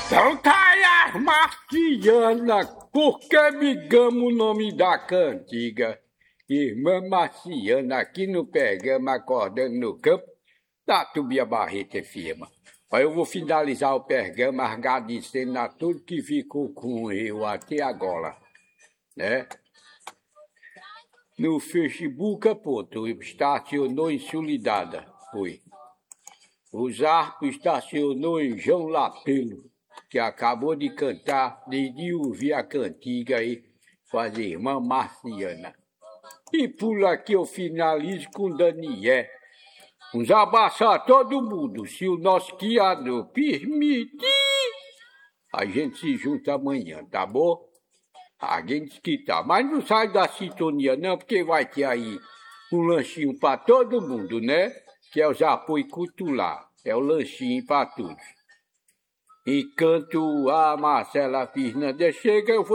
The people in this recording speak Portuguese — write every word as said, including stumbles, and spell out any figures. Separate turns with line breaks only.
Tantaias Marciana, por que migamos o nome da cantiga? Irmã Marciana, aqui no Pergama, acordando no campo da Tubia Barreto F M. Aí eu vou finalizar o Pergama agradecendo a tudo que ficou com eu até agora, né? No Facebook, ponto, estacionou em Solidada, foi. O Zarco estacionou em João Lapelo, que acabou de cantar, desde ouvir a cantiga aí, fazer irmã Marciana. E por aqui eu finalizo com Daniel. Vamos abraçar todo mundo, se o nosso criador permitir. A gente se junta amanhã, tá bom? A gente que tá, mas não sai da sintonia não, porque vai ter aí um lanchinho para todo mundo, né? Que é os apoio cultural, é o lanchinho para todos. Enquanto a Marcela Fernandes chega, eu vou